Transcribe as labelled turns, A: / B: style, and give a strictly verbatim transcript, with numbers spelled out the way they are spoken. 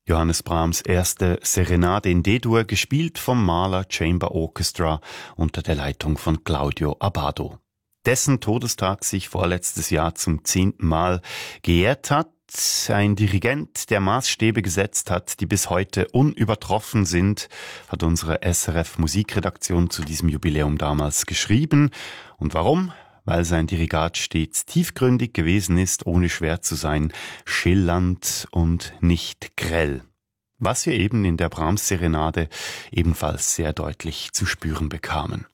A: Johannes Brahms erste Serenade in D-Dur, gespielt vom Mahler Chamber Orchestra unter der Leitung von Claudio Abbado. Dessen Todestag sich vorletztes Jahr zum zehnten Mal gejährt hat. Ein Dirigent, der Maßstäbe gesetzt hat, die bis heute unübertroffen sind, hat unsere S R F Musikredaktion zu diesem Jubiläum damals geschrieben. Und warum? Weil sein Dirigat stets tiefgründig gewesen ist, ohne schwer zu sein, schillernd und nicht grell. Was wir eben in der Brahms-Serenade ebenfalls sehr deutlich zu spüren bekamen.